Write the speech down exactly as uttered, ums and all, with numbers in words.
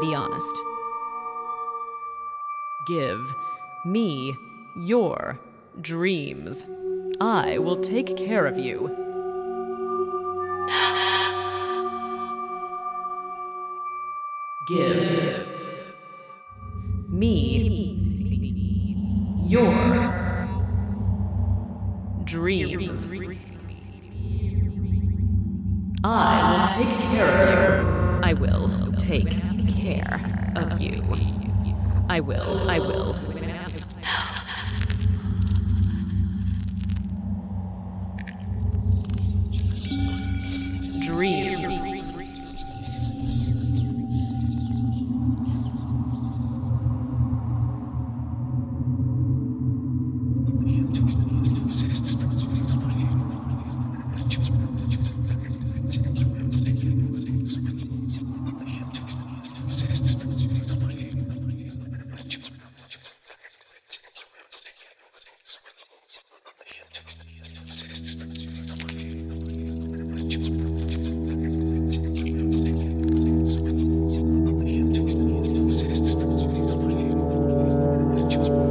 be honest. Give me your dreams. I will take care of you. Give me your dreams. I will take care of you. I will take care of you. I will, I will.